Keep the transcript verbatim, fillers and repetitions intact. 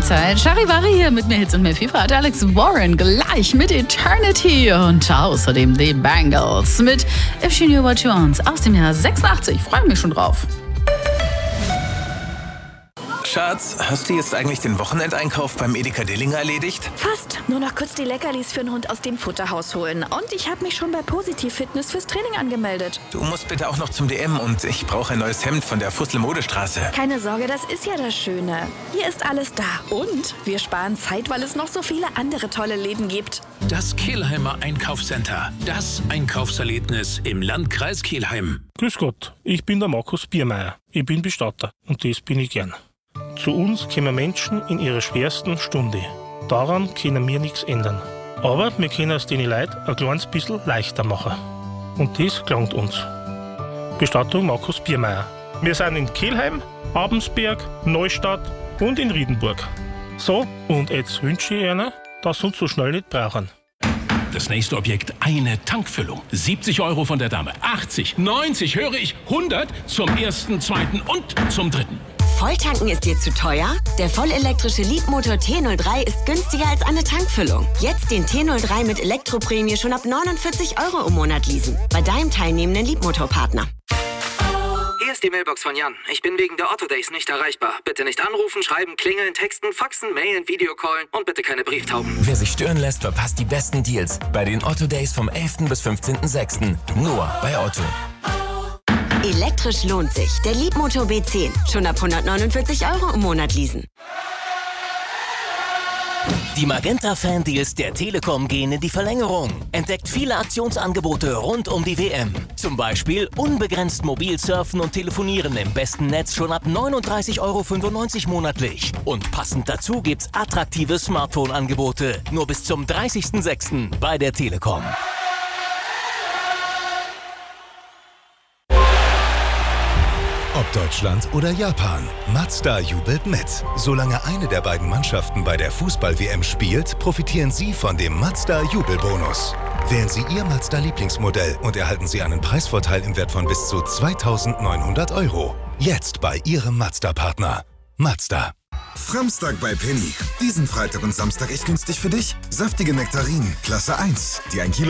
Zeit. Charivari hier mit mehr Hits und mehr FIFA hat Alex Warren gleich mit Eternity und außerdem die Bangles mit If She Knew What She Wants aus dem Jahr sechsundachtzig. Freue mich schon drauf. Schatz, hast du jetzt eigentlich den Wochenendeinkauf beim Edeka Dillinger erledigt? Fast. Nur noch kurz die Leckerlis für den Hund aus dem Futterhaus holen. Und ich habe mich schon bei Positiv Fitness fürs Training angemeldet. Du musst bitte auch noch zum D M und ich brauche ein neues Hemd von der Fussel-Modestraße. Keine Sorge, das ist ja das Schöne. Hier ist alles da. Und wir sparen Zeit, weil es noch so viele andere tolle Läden gibt. Das Kelheimer Einkaufscenter. Das Einkaufserlebnis im Landkreis Kelheim. Grüß Gott, ich bin der Markus Biermeier. Ich bin Bestatter und das bin ich gern. Zu uns kommen Menschen in ihrer schwersten Stunde. Daran können wir nichts ändern. Aber wir können es den Leuten ein kleines bisschen leichter machen. Und das gelangt uns. Bestattung Markus Biermeier. Wir sind in Kelheim, Abensberg, Neustadt und in Riedenburg. So, und jetzt wünsche ich Ihnen, dass Sie uns so schnell nicht brauchen. Das nächste Objekt, eine Tankfüllung. siebzig Euro von der Dame. achtzig, neunzig, höre ich, hundert zum ersten, zweiten und zum dritten. Volltanken ist dir zu teuer? Der vollelektrische Leapmotor T null drei ist günstiger als eine Tankfüllung. Jetzt den T null drei mit Elektroprämie schon ab neunundvierzig Euro im Monat leasen. Bei deinem teilnehmenden Leapmotor-Partner. Hier ist die Mailbox von Jan. Ich bin wegen der Otto Days nicht erreichbar. Bitte nicht anrufen, schreiben, klingeln, texten, faxen, mailen, Videocallen und bitte keine Brieftauben. Wer sich stören lässt, verpasst die besten Deals bei den Otto Days vom elften bis fünfzehnten sechsten Nur bei Otto. Elektrisch lohnt sich. Der Leapmotor B zehn. Schon ab hundertneunundvierzig Euro im Monat leasen. Die Magenta-Fan-Deals der Telekom gehen in die Verlängerung. Entdeckt viele Aktionsangebote rund um die W M. Zum Beispiel unbegrenzt mobil surfen und telefonieren im besten Netz schon ab neununddreißig Euro fünfundneunzig monatlich. Und passend dazu gibt's attraktive Smartphone-Angebote. Nur bis zum dreißigsten sechsten bei der Telekom. Ob Deutschland oder Japan, Mazda jubelt mit. Solange eine der beiden Mannschaften bei der Fußball-W M spielt, profitieren Sie von dem Mazda-Jubelbonus. Wählen Sie Ihr Mazda-Lieblingsmodell und erhalten Sie einen Preisvorteil im Wert von bis zu zweitausendneunhundert Euro. Jetzt bei Ihrem Mazda-Partner. Mazda. Framstag bei Penny. Diesen Freitag und Samstag echt günstig für dich. Saftige Nektarinen, Klasse eins, die ein Kilo